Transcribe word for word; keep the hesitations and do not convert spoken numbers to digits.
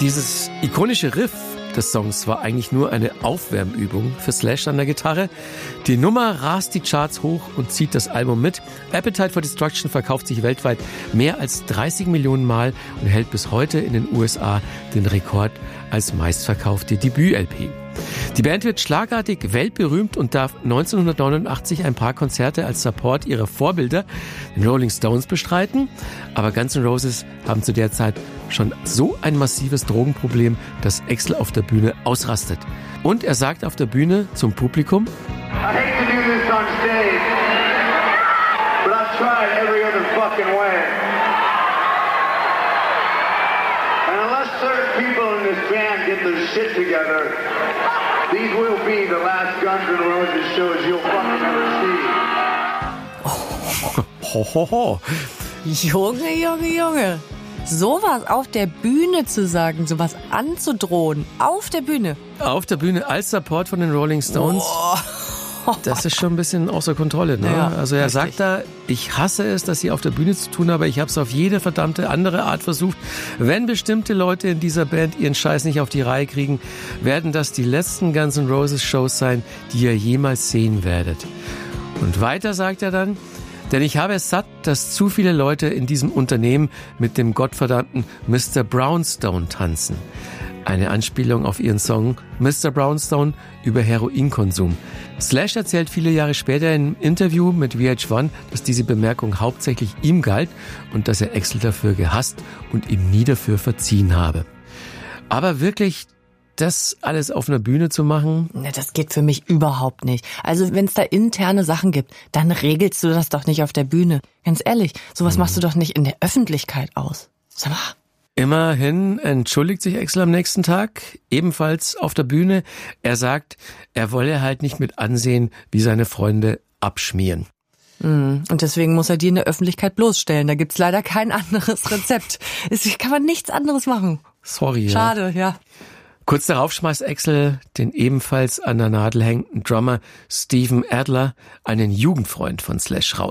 Dieses ikonische Riff des Songs war eigentlich nur eine Aufwärmübung für Slash an der Gitarre. Die Nummer rast die Charts hoch und zieht das Album mit. Appetite for Destruction verkauft sich weltweit mehr als dreißig Millionen Mal und hält bis heute in den U S A den Rekord als meistverkaufte Debüt-L P. Die Band wird schlagartig weltberühmt und darf neunzehnhundertneunundachtzig ein paar Konzerte als Support ihrer Vorbilder, den Rolling Stones, bestreiten. Aber Guns N' Roses haben zu der Zeit schon so ein massives Drogenproblem, dass Axl auf der Bühne ausrastet. Und er sagt auf der Bühne zum Publikum: I hate to do this on stage, but I've tried every other fucking way. And unless certain people in this band get their shit together, these will be the last Guns N' Roses shows you'll fucking ever see. Ho, ho, ho. Junge, Junge, Junge. Sowas auf der Bühne zu sagen, sowas anzudrohen, auf der Bühne. Auf der Bühne als Support von den Rolling Stones. Oh. Das ist schon ein bisschen außer Kontrolle, ne? Ja, also er richtig. sagt da, ich hasse es, das hier auf der Bühne zu tun, aber ich habe es auf jede verdammte andere Art versucht. Wenn bestimmte Leute in dieser Band ihren Scheiß nicht auf die Reihe kriegen, werden das die letzten Guns N' Roses Shows sein, die ihr jemals sehen werdet. Und weiter sagt er dann: Denn ich habe es satt, dass zu viele Leute in diesem Unternehmen mit dem gottverdammten Mister Brownstone tanzen. Eine Anspielung auf ihren Song Mister Brownstone über Heroinkonsum. Slash erzählt viele Jahre später in einem Interview mit V H eins, dass diese Bemerkung hauptsächlich ihm galt und dass er Axl dafür gehasst und ihm nie dafür verziehen habe. Aber wirklich, das alles auf einer Bühne zu machen? Ne, das geht für mich überhaupt nicht. Also wenn es da interne Sachen gibt, dann regelst du das doch nicht auf der Bühne. Ganz ehrlich, sowas machst du doch nicht in der Öffentlichkeit aus. Sag mal. Immerhin entschuldigt sich Axl am nächsten Tag, ebenfalls auf der Bühne. Er sagt, er wolle halt nicht mit ansehen, wie seine Freunde abschmieren. Und deswegen muss er die in der Öffentlichkeit bloßstellen. Da gibt's leider kein anderes Rezept. Es kann man nichts anderes machen. Sorry. Schade, ja. ja. Kurz darauf schmeißt Axl den ebenfalls an der Nadel hängenden Drummer Steven Adler, einen Jugendfreund von Slash, raus.